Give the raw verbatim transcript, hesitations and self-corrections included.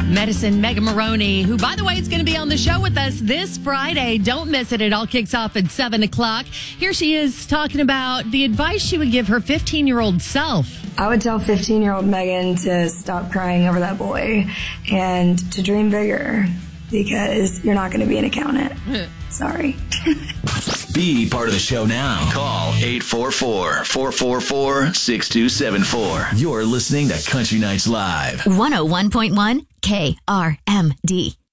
Medicine Megan Maroney, who, by the way, is going to be on the show with us this Friday. Don't miss it. It all kicks off at seven o'clock. Here she is talking about the advice she would give her fifteen-year-old self. I would tell fifteen-year-old Megan to stop crying over that boy and to dream bigger, because you're not going to be an accountant. Sorry. Be part of the show now. Call eight four four, four four four, six two seven four. You're listening to Country Nights Live. one oh one point one K R M D.